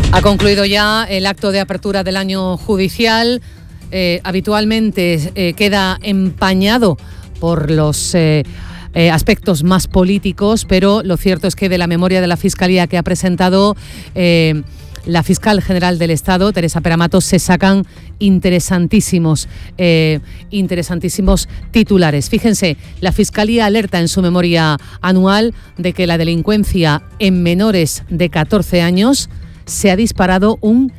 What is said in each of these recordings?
Ha concluido ya el acto de apertura del año judicial. Habitualmente queda empañado por los aspectos más políticos, pero lo cierto es que de la memoria de la Fiscalía que ha presentado la fiscal general del Estado, Teresa Peramato, se sacan interesantísimos titulares. Fíjense, la Fiscalía alerta en su memoria anual de que la delincuencia en menores de 14 años se ha disparado un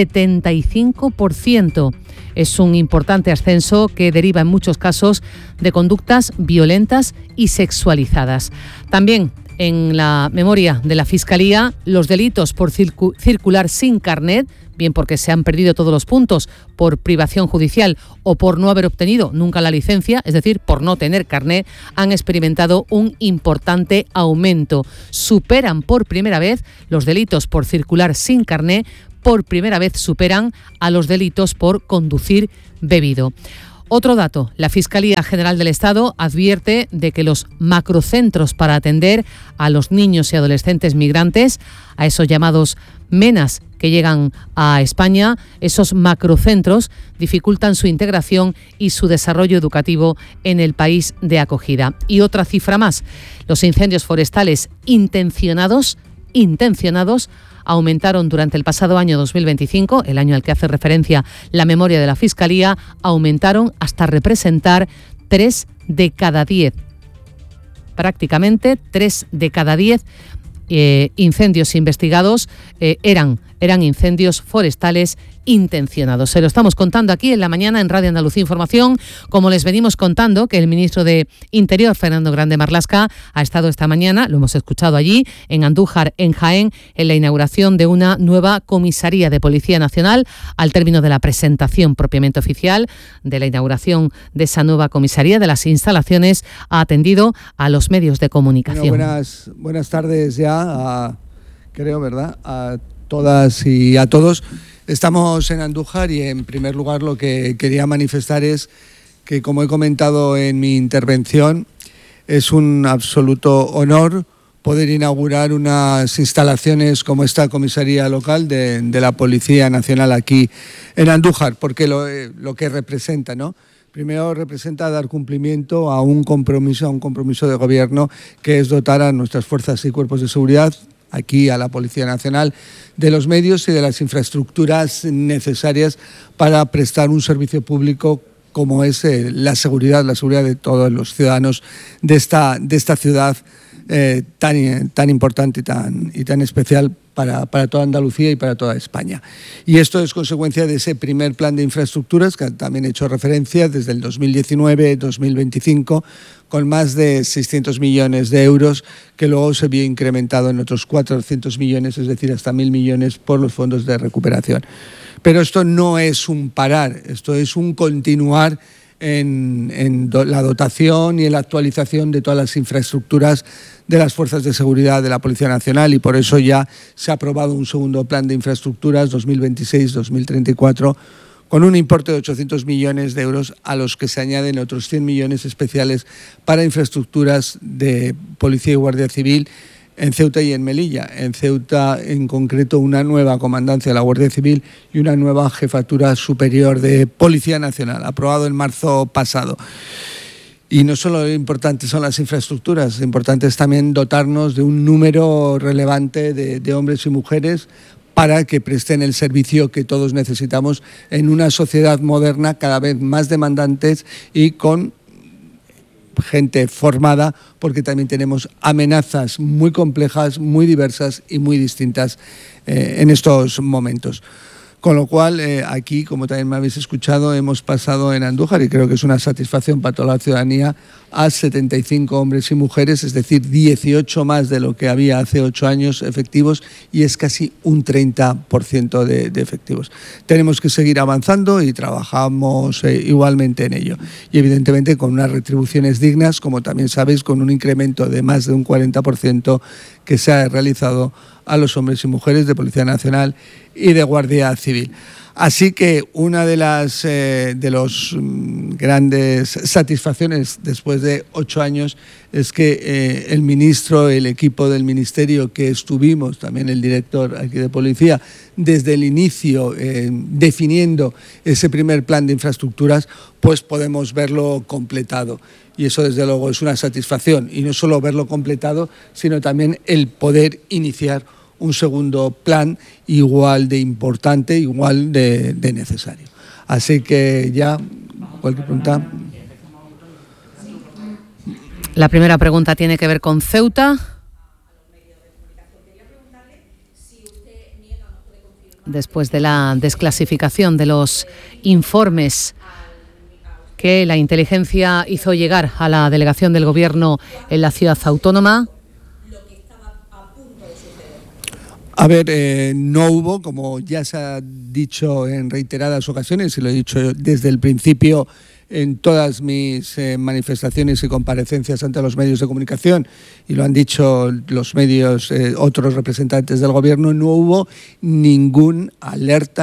75%. Es un importante ascenso que deriva en muchos casos de conductas violentas y sexualizadas. También en la memoria de la Fiscalía, los delitos por circular sin carnet, bien porque se han perdido todos los puntos por privación judicial o por no haber obtenido nunca la licencia, es decir, por no tener carnet, han experimentado un importante aumento. Superan por primera vez los delitos por circular sin carnet, por primera vez superan a los delitos por conducir bebido. Otro dato, la Fiscalía General del Estado advierte de que los macrocentros para atender a los niños y adolescentes migrantes, a esos llamados MENAs que llegan a España, esos macrocentros dificultan su integración y su desarrollo educativo en el país de acogida. Y otra cifra más, los incendios forestales intencionados aumentaron durante el pasado año 2025, el año al que hace referencia la memoria de la Fiscalía, aumentaron hasta representar 3 de cada 10. Prácticamente 3 de cada 10 incendios investigados eran incendios forestales intencionados. Se lo estamos contando aquí en la mañana en Radio Andalucía Información, como les venimos contando que el ministro de Interior, Fernando Grande Marlaska, ha estado esta mañana, lo hemos escuchado allí, en Andújar, en Jaén, en la inauguración de una nueva comisaría de Policía Nacional, al término de la presentación propiamente oficial de la inauguración de esa nueva comisaría, de las instalaciones, ha atendido a los medios de comunicación. Bueno, buenas tardes ya, creo, ¿verdad?, a todas y a todos. Estamos en Andújar y, en primer lugar, lo que quería manifestar es que, como he comentado en mi intervención, es un absoluto honor poder inaugurar unas instalaciones como esta comisaría local de la Policía Nacional aquí en Andújar, porque lo que representa, ¿no? Primero representa dar cumplimiento a un compromiso de gobierno, que es dotar a nuestras fuerzas y cuerpos de seguridad, aquí a la Policía Nacional, de los medios y de las infraestructuras necesarias para prestar un servicio público como es la seguridad de todos los ciudadanos de esta ciudad tan importante y tan especial para toda Andalucía y para toda España. Y esto es consecuencia de ese primer plan de infraestructuras, que también he hecho referencia, desde el 2019-2025, con más de 600 millones de euros, que luego se vio incrementado en otros 400 millones, es decir, hasta 1.000 millones por los fondos de recuperación. Pero esto no es un parar, esto es un continuar en la dotación y en la actualización de todas las infraestructuras de las fuerzas de seguridad de la Policía Nacional, y por eso ya se ha aprobado un segundo plan de infraestructuras 2026-2034 con un importe de 800 millones de euros, a los que se añaden otros 100 millones especiales para infraestructuras de Policía y Guardia Civil en Ceuta y en Melilla. En Ceuta, en concreto, una nueva comandancia de la Guardia Civil y una nueva jefatura superior de Policía Nacional, aprobado en marzo pasado. Y no solo lo importante son las infraestructuras, lo importante es también dotarnos de un número relevante de hombres y mujeres para que presten el servicio que todos necesitamos en una sociedad moderna cada vez más demandantes y con gente formada, porque también tenemos amenazas muy complejas, muy diversas y muy distintas en estos momentos. Con lo cual, aquí, como también me habéis escuchado, hemos pasado en Andújar, y creo que es una satisfacción para toda la ciudadanía, a 75 hombres y mujeres, es decir, 18 más de lo que había hace 8 años efectivos, y es casi un 30% de efectivos. Tenemos que seguir avanzando y trabajamos igualmente en ello. Y evidentemente con unas retribuciones dignas, como también sabéis, con un incremento de más de un 40% que se ha realizado a los hombres y mujeres de Policía Nacional y de Guardia Civil. Así que una de las grandes satisfacciones después de 8 años es que el ministro, el equipo del ministerio que estuvimos, también el director aquí de policía, desde el inicio definiendo ese primer plan de infraestructuras, pues podemos verlo completado. Y eso desde luego es una satisfacción. Y no solo verlo completado, sino también el poder iniciar un segundo plan igual de importante, igual de necesario. Así que ya, cualquier pregunta. La primera pregunta tiene que ver con Ceuta. Después de la desclasificación de los informes que la inteligencia hizo llegar a la delegación del Gobierno en la ciudad autónoma. A ver, no hubo, como ya se ha dicho en reiteradas ocasiones, y lo he dicho desde el principio en todas mis manifestaciones y comparecencias ante los medios de comunicación, y lo han dicho los medios, otros representantes del Gobierno, no hubo ninguna alerta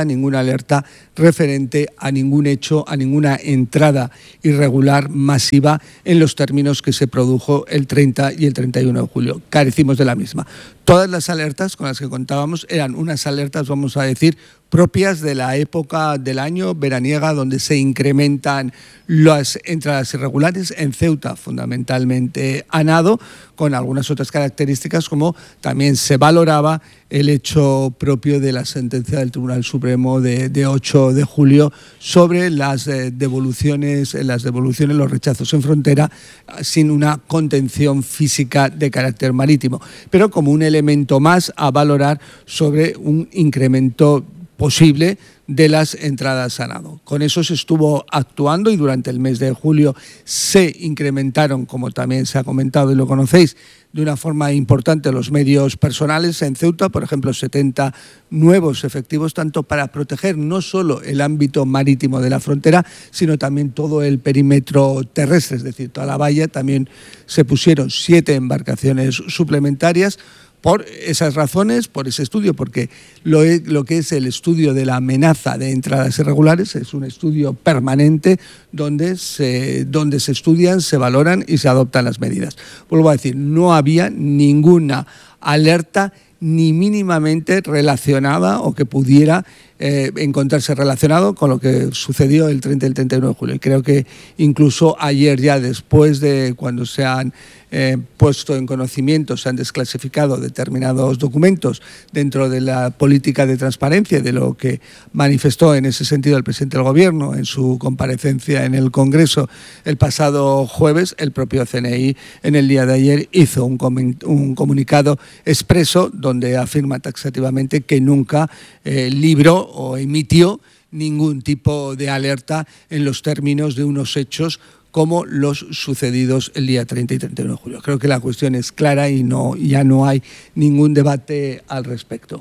referente a ningún hecho, a ninguna entrada irregular masiva en los términos que se produjo el 30 y el 31 de julio. Carecimos de la misma. Todas las alertas con las que contábamos eran unas alertas, vamos a decir, propias de la época del año veraniega, donde se incrementan las entradas irregulares, en Ceuta fundamentalmente a nado, con algunas otras características, como también se valoraba el hecho propio de la sentencia del Tribunal Supremo de 8 de julio sobre las devoluciones, los rechazos en frontera, sin una contención física de carácter marítimo, pero como un elemento más a valorar sobre un incremento posible de las entradas a nado. Con eso se estuvo actuando y durante el mes de julio se incrementaron, como también se ha comentado y lo conocéis, de una forma importante los medios personales en Ceuta, por ejemplo, 70 nuevos efectivos, tanto para proteger no solo el ámbito marítimo de la frontera, sino también todo el perímetro terrestre, es decir, toda la valla. También se pusieron 7 embarcaciones suplementarias, por esas razones, por ese estudio, porque lo que es el estudio de la amenaza de entradas irregulares es un estudio permanente donde se estudian, se valoran y se adoptan las medidas. Vuelvo a decir, no había ninguna alerta ni mínimamente relacionada o que pudiera encontrarse relacionado con lo que sucedió el 30 y el 31 de julio. Y creo que incluso ayer, ya después de cuando se han puesto en conocimiento, se han desclasificado determinados documentos dentro de la política de transparencia, de lo que manifestó en ese sentido el presidente del Gobierno en su comparecencia en el Congreso el pasado jueves, el propio CNI en el día de ayer hizo un comunicado expreso donde afirma taxativamente que nunca libró o emitió ningún tipo de alerta en los términos de unos hechos como los sucedidos el día 30 y 31 de julio. Creo que la cuestión es clara y ya no hay ningún debate al respecto.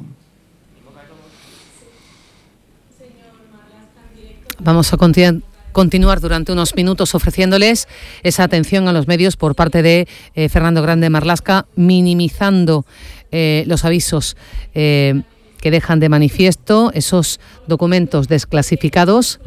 Vamos a continuar durante unos minutos ofreciéndoles esa atención a los medios por parte de Fernando Grande Marlaska, minimizando los avisos que dejan de manifiesto esos documentos desclasificados,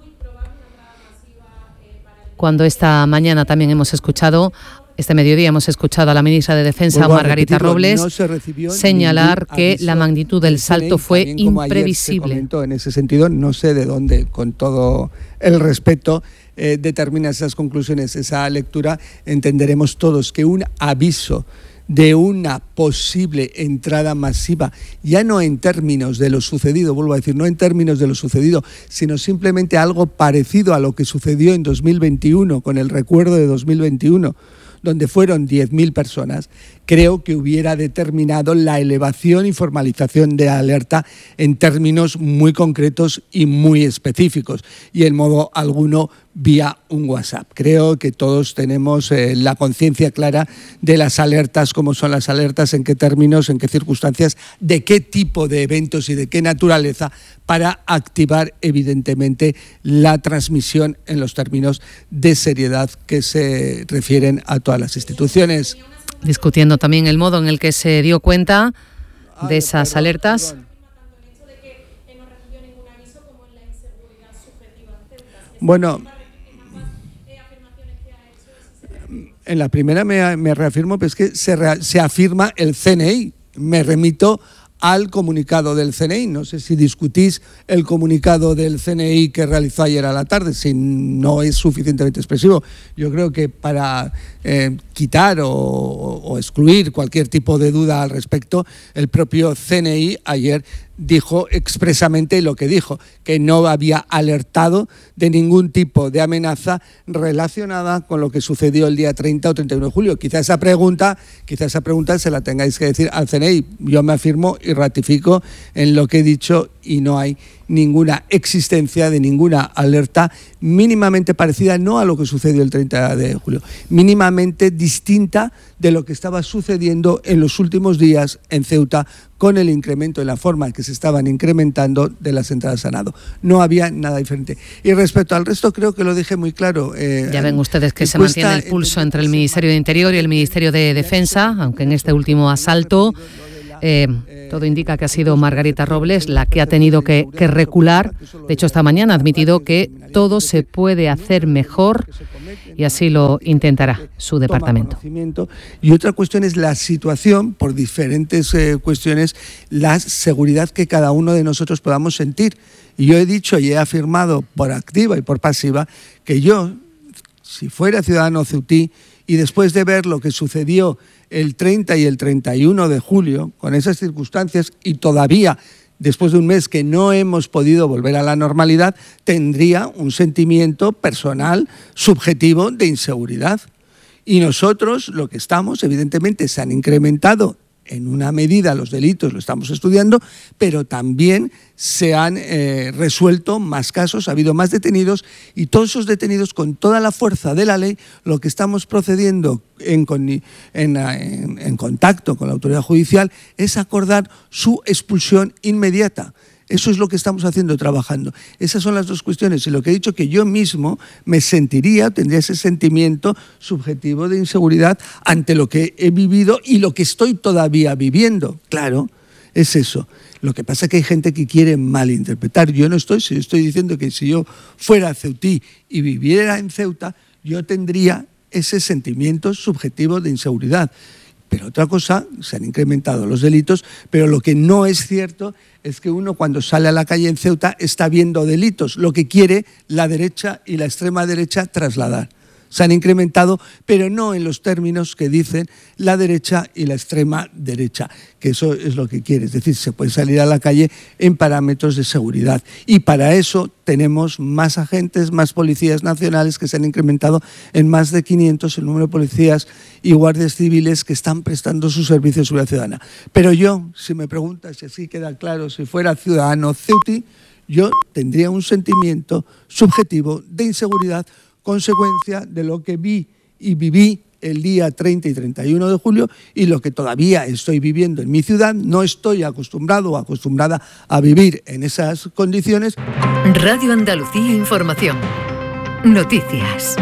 cuando esta mañana también este mediodía hemos escuchado a la ministra de Defensa, Margarita Robles, señalar que la magnitud del salto fue imprevisible. En ese sentido, no sé de dónde, con todo el respeto, determina esas conclusiones, esa lectura. Entenderemos todos que un aviso de una posible entrada masiva, ya no en términos de lo sucedido, vuelvo a decir, no en términos de lo sucedido, sino simplemente algo parecido a lo que sucedió en 2021, con el recuerdo de 2021, donde fueron 10.000 personas, creo que hubiera determinado la elevación y formalización de alerta en términos muy concretos y muy específicos, y en modo alguno vía un WhatsApp. Creo que todos tenemos la conciencia clara de las alertas, cómo son las alertas, en qué términos, en qué circunstancias, de qué tipo de eventos y de qué naturaleza, para activar evidentemente la transmisión en los términos de seriedad que se refieren a todas las instituciones. Discutiendo también el modo en el que se dio cuenta de esas alertas. Bueno, en la primera me reafirmo, pero es que se afirma el CNI. Me remito al comunicado del CNI. No sé si discutís el comunicado del CNI que realizó ayer a la tarde, si no es suficientemente expresivo. Yo creo que para quitar o excluir cualquier tipo de duda al respecto, el propio CNI ayer dijo expresamente lo que dijo, que no había alertado de ningún tipo de amenaza relacionada con lo que sucedió el día 30 o 31 de julio. Quizá esa pregunta se la tengáis que decir al CNI. Yo me afirmo y ratifico en lo que he dicho y no hay ninguna existencia de ninguna alerta mínimamente parecida, no a lo que sucedió el 30 de julio, mínimamente distinta de lo que estaba sucediendo en los últimos días en Ceuta con el incremento en la forma en que se estaban incrementando de las entradas a nado. No había nada diferente. Y respecto al resto, creo que lo dije muy claro. Ya ven ustedes que se mantiene el pulso entre el Ministerio de Interior y el Ministerio de Defensa, aunque en este último asalto todo indica que ha sido Margarita Robles la que ha tenido que recular. De hecho, esta mañana ha admitido que todo se puede hacer mejor y así lo intentará su departamento. Y otra cuestión es la situación, por diferentes cuestiones, la seguridad que cada uno de nosotros podamos sentir. Y yo he dicho y he afirmado por activa y por pasiva que yo, si fuera ciudadano ceutí, y después de ver lo que sucedió el 30 y el 31 de julio, con esas circunstancias, y todavía después de un mes que no hemos podido volver a la normalidad, tendría un sentimiento personal, subjetivo, de inseguridad. Y nosotros, lo que estamos, evidentemente, se han incrementado en una medida los delitos, lo estamos estudiando, pero también se han resuelto más casos, ha habido más detenidos, y todos esos detenidos, con toda la fuerza de la ley, lo que estamos procediendo en contacto con la autoridad judicial es acordar su expulsión inmediata. Eso es lo que estamos haciendo, trabajando. Esas son las dos cuestiones. Y lo que he dicho, que yo mismo me tendría ese sentimiento subjetivo de inseguridad ante lo que he vivido y lo que estoy todavía viviendo. Claro, es eso. Lo que pasa es que hay gente que quiere malinterpretar. Yo estoy diciendo que si yo fuera ceutí y viviera en Ceuta, yo tendría ese sentimiento subjetivo de inseguridad. Pero otra cosa, se han incrementado los delitos, pero lo que no es cierto es que uno cuando sale a la calle en Ceuta está viendo delitos, lo que quiere la derecha y la extrema derecha trasladar. Se han incrementado, pero no en los términos que dicen la derecha y la extrema derecha, que eso es lo que quiere. Es decir, se puede salir a la calle en parámetros de seguridad. Y para eso tenemos más agentes, más policías nacionales, que se han incrementado en más de 500 el número de policías y guardias civiles que están prestando su servicio de seguridad ciudadana. Pero yo, si me preguntas, si así queda claro, si fuera ciudadano ceutí, yo tendría un sentimiento subjetivo de inseguridad, consecuencia de lo que vi y viví el día 30 y 31 de julio y lo que todavía estoy viviendo en mi ciudad. No estoy acostumbrado o acostumbrada a vivir en esas condiciones. Radio Andalucía Información. Noticias.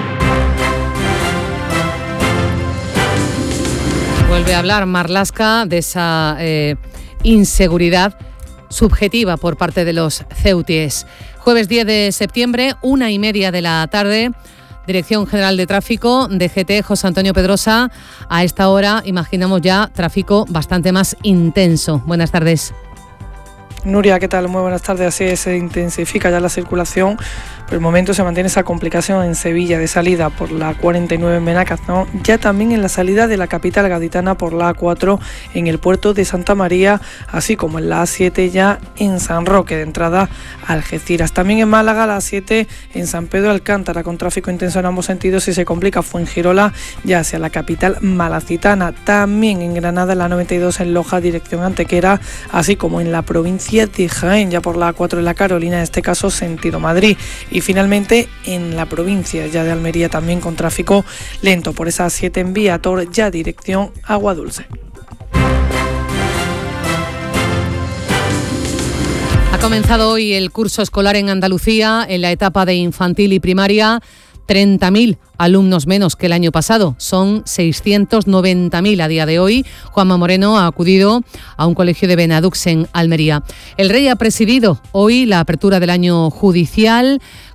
Vuelve a hablar Marlaska de esa inseguridad subjetiva por parte de los ceutíes. Jueves 10 de septiembre, 1:30 de la tarde, Dirección General de Tráfico, DGT, José Antonio Pedrosa. A esta hora imaginamos ya tráfico bastante más intenso. Buenas tardes. Nuria, ¿qué tal? Muy buenas tardes. Así es, se intensifica ya la circulación. Por el momento se mantiene esa complicación en Sevilla de salida por la 49 en Benacazón, ya también en la salida de la capital gaditana por la A4 en el puerto de Santa María, así como en la A7 ya en San Roque, de entrada a Algeciras. También en Málaga, la A7 en San Pedro Alcántara, con tráfico intenso en ambos sentidos, y se complica Fuengirola ya hacia la capital malacitana. También en Granada, la 92 en Loja, dirección Antequera, así como en la provincia de Jaén, ya por la A4 en la Carolina, en este caso sentido Madrid. Y finalmente en la provincia ya de Almería, también con tráfico lento por esa A7 en Vía Tor, ya dirección Agua Dulce. Ha comenzado hoy el curso escolar en Andalucía en la etapa de infantil y primaria. 30.000 alumnos menos que el año pasado, son 690.000 a día de hoy. Juanma Moreno ha acudido a un colegio de Benadux en Almería. El Rey ha presidido hoy la apertura del año judicial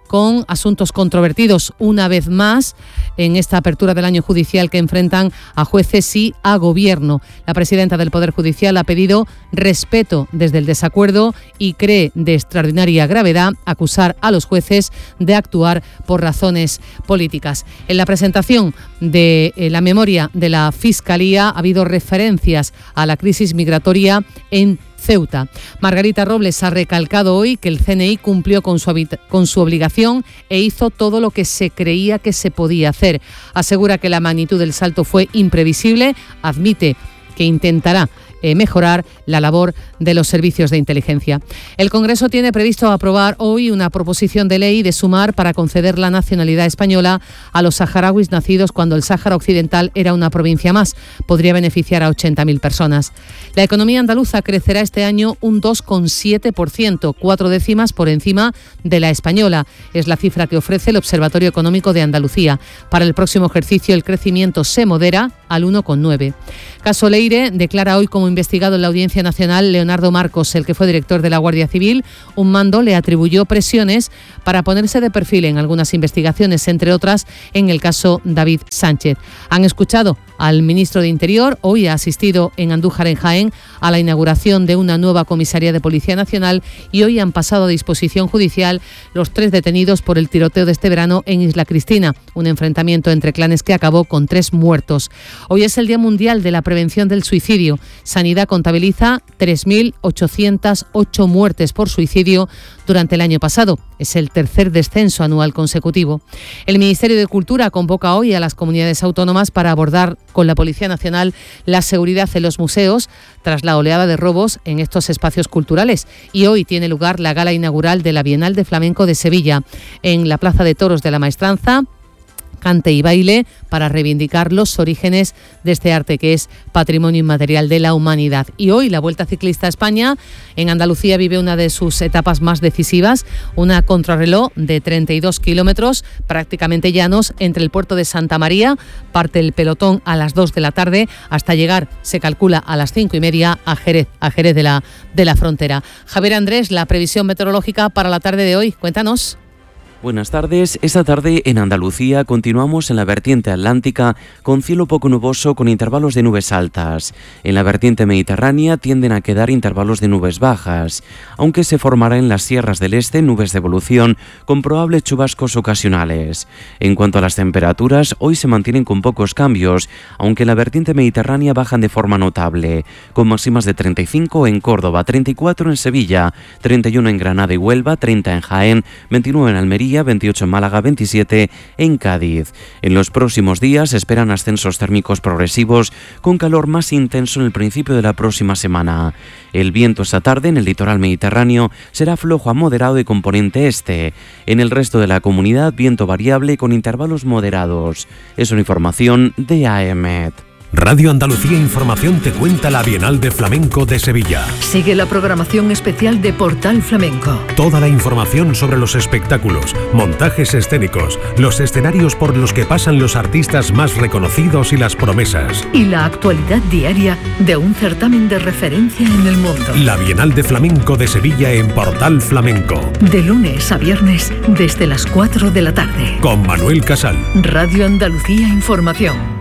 con asuntos controvertidos una vez más en esta apertura del año judicial que enfrentan a jueces y a gobierno. La presidenta del Poder Judicial ha pedido respeto desde el desacuerdo y cree de extraordinaria gravedad acusar a los jueces de actuar por razones políticas. En la presentación de la memoria de la Fiscalía ha habido referencias a la crisis migratoria en Ceuta. Margarita Robles ha recalcado hoy que el CNI cumplió con su obligación e hizo todo lo que se creía que se podía hacer. Asegura que la magnitud del salto fue imprevisible, admite que intentará mejorar la labor de los servicios de inteligencia. El Congreso tiene previsto aprobar hoy una proposición de ley de sumar para conceder la nacionalidad española a los saharauis nacidos cuando el Sáhara Occidental era una provincia más. Podría beneficiar a 80.000 personas. La economía andaluza crecerá este año un 2,7%, 4 décimas por encima de la española. Es la cifra que ofrece el Observatorio Económico de Andalucía. Para el próximo ejercicio el crecimiento se modera al 1,9%. Caso Leire declara hoy como investigado en la Audiencia Nacional Leonardo Marcos, el que fue director de la Guardia Civil. Un mando le atribuyó presiones para ponerse de perfil en algunas investigaciones, entre otras en el caso David Sánchez. Han escuchado al ministro de Interior. Hoy ha asistido en Andújar, en Jaén, a la inauguración de una nueva comisaría de Policía Nacional y hoy han pasado a disposición judicial los 3 detenidos por el tiroteo de este verano en Isla Cristina, un enfrentamiento entre clanes que acabó con 3 muertos. Hoy es el Día Mundial de la Prevención del Suicidio. Sanidad contabiliza 3.808 muertes por suicidio durante el año pasado. Es el tercer descenso anual consecutivo. El Ministerio de Cultura convoca hoy a las comunidades autónomas para abordar con la Policía Nacional la seguridad en los museos tras la oleada de robos en estos espacios culturales. Y hoy tiene lugar la gala inaugural de la Bienal de Flamenco de Sevilla en la Plaza de Toros de la Maestranza. Cante y baile para reivindicar los orígenes de este arte que es patrimonio inmaterial de la humanidad. Y hoy la Vuelta Ciclista a España en Andalucía vive una de sus etapas más decisivas, una contrarreloj de 32 kilómetros prácticamente llanos entre el puerto de Santa María, parte el pelotón a las 2 de la tarde hasta llegar, se calcula, a las 5:30 a Jerez de la Frontera. Javier Andrés, la previsión meteorológica para la tarde de hoy, cuéntanos. Buenas tardes. Esta tarde en Andalucía continuamos en la vertiente atlántica con cielo poco nuboso con intervalos de nubes altas. En la vertiente mediterránea tienden a quedar intervalos de nubes bajas, aunque se formará en las sierras del este nubes de evolución con probables chubascos ocasionales. En cuanto a las temperaturas, hoy se mantienen con pocos cambios, aunque en la vertiente mediterránea bajan de forma notable, con máximas de 35 en Córdoba, 34 en Sevilla, 31 en Granada y Huelva, 30 en Jaén, 29 en Almería, 28 en Málaga, 27 en Cádiz. En los próximos días se esperan ascensos térmicos progresivos con calor más intenso en el principio de la próxima semana. El viento esta tarde en el litoral mediterráneo será flojo a moderado de componente este. En el resto de la comunidad, viento variable con intervalos moderados. Es una información de AEMET. Radio Andalucía Información te cuenta la Bienal de Flamenco de Sevilla. Sigue la programación especial de Portal Flamenco. Toda la información sobre los espectáculos, montajes escénicos, los escenarios por los que pasan los artistas más reconocidos y las promesas. Y la actualidad diaria de un certamen de referencia en el mundo. La Bienal de Flamenco de Sevilla en Portal Flamenco. De lunes a viernes desde las 4 de la tarde. Con Manuel Casal. Radio Andalucía Información.